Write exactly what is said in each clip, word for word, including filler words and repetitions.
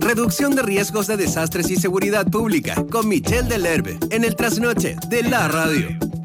Reducción de riesgos de desastres y seguridad pública con Michel Delerbe en el Trasnoche de la Radio.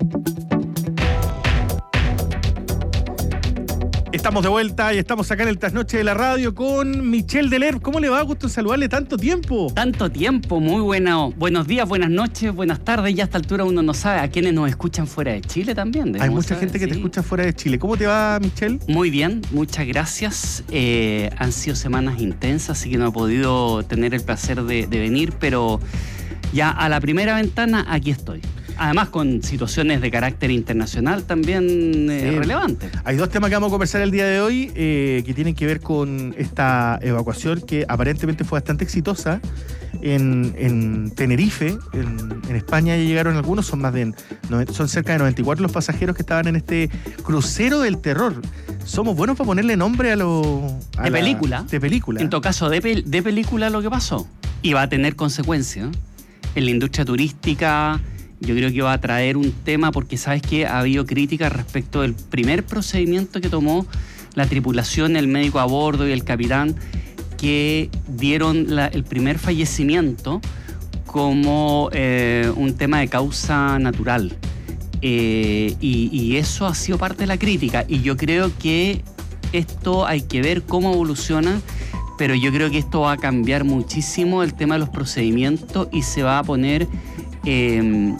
Estamos de vuelta y estamos acá en el Trasnoche de la Radio con Michel Delerbe. ¿Cómo le va? Gusto saludarle tanto tiempo. Tanto tiempo, muy bueno. Buenos días, buenas noches, buenas tardes. Ya a esta altura uno no sabe a quienes nos escuchan fuera de Chile también. Hay mucha saber, gente que sí. te escucha fuera de Chile. ¿Cómo te va, Michel? Muy bien, muchas gracias. Eh, han sido semanas intensas, así que no he podido tener el placer de, de venir, pero ya a la primera ventana aquí estoy. Además con situaciones de carácter internacional también eh, sí. relevantes. Hay dos temas que vamos a conversar el día de hoy eh, que tienen que ver con esta evacuación que aparentemente fue bastante exitosa en, en Tenerife. En, en España ya llegaron algunos, son más de son cerca de noventa y cuatro los pasajeros que estaban en este crucero del terror. Somos buenos para ponerle nombre a lo... A de la, película. De película. En todo caso, de, pel- de película lo que pasó. Y va a tener consecuencias en la industria turística. Yo creo que va a traer un tema porque sabes que ha habido críticas respecto del primer procedimiento que tomó la tripulación, el médico a bordo y el capitán, que dieron la, el primer fallecimiento como eh, un tema de causa natural. Eh, y, y eso ha sido parte de la crítica. Y yo creo que esto hay que ver cómo evoluciona, pero yo creo que esto va a cambiar muchísimo el tema de los procedimientos y se va a poner... Eh,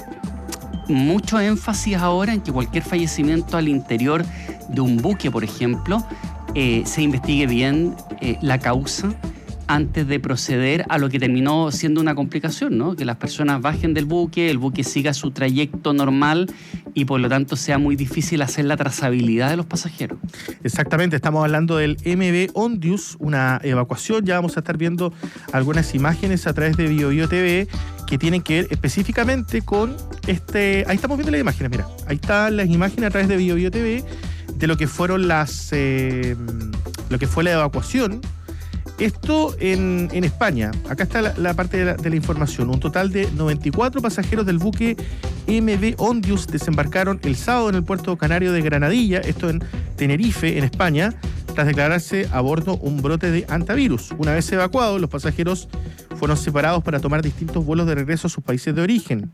mucho énfasis ahora en que cualquier fallecimiento al interior de un buque, por ejemplo, eh, se investigue bien eh, la causa antes de proceder a lo que terminó siendo una complicación, ¿no? Que las personas bajen del buque, el buque siga su trayecto normal y por lo tanto sea muy difícil hacer la trazabilidad de los pasajeros. Exactamente, estamos hablando del M V Ondius, una evacuación. Ya vamos a estar viendo algunas imágenes a través de BioBio T V que tienen que ver específicamente con este... Ahí estamos viendo las imágenes, mira. Ahí están las imágenes a través de BioBio T V de lo que fueron las... Eh, lo que fue la evacuación. Esto en, en España. Acá está la, la parte de la, de la información. Un total de noventa y cuatro pasajeros del buque M V Ondius desembarcaron el sábado en el puerto canario de Granadilla, esto en Tenerife, en España, tras declararse a bordo un brote de hantavirus. Una vez evacuados, los pasajeros fueron separados para tomar distintos vuelos de regreso a sus países de origen.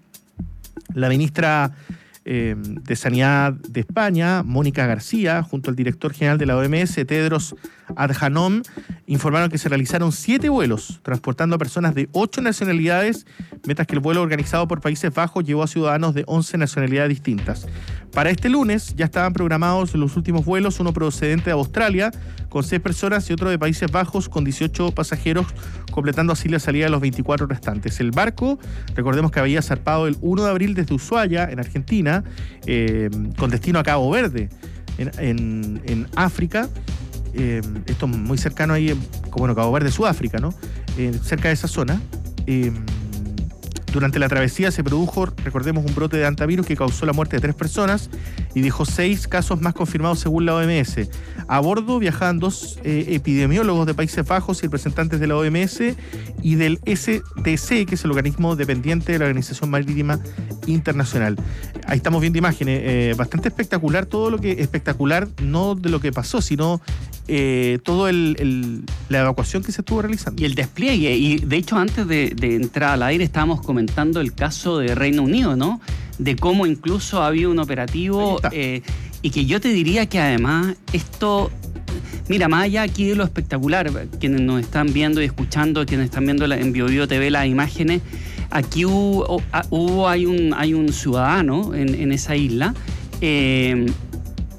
La ministra eh, de Sanidad de España, Mónica García, junto al director general de la O M S, Tedros Adhanom, informaron que se realizaron siete vuelos transportando a personas de ocho nacionalidades, mientras que el vuelo organizado por Países Bajos llevó a ciudadanos de once nacionalidades distintas. Para este lunes ya estaban programados los últimos vuelos, uno procedente de Australia con seis personas y otro de Países Bajos con dieciocho pasajeros, completando así la salida de los veinticuatro restantes. El barco, recordemos que había zarpado el primero de abril desde Ushuaia, en Argentina, eh, con destino a Cabo Verde, en, en, en África. Eh, esto muy cercano ahí, como bueno, Cabo Verde, Sudáfrica, ¿no? Eh, cerca de esa zona. Eh, durante la travesía se produjo, recordemos, un brote de hantavirus que causó la muerte de tres personas y dejó seis casos más confirmados según la O M S. A bordo viajaban dos eh, epidemiólogos de Países Bajos y representantes de la O M S y del S T C, que es el organismo dependiente de la Organización Marítima Internacional. Ahí estamos viendo imágenes, eh, bastante espectacular todo lo que, espectacular no de lo que pasó, sino eh, todo el, el, la evacuación que se estuvo realizando. Y el despliegue, y de hecho antes de, de entrar al aire estábamos comentando el caso de Reino Unido, ¿no? De cómo incluso había un operativo eh, y que yo te diría que además esto, mira, más allá aquí de lo espectacular, quienes nos están viendo y escuchando, quienes están viendo la, en BioBio T V las imágenes, aquí hubo, hubo hay, un, hay un ciudadano en, en esa isla eh,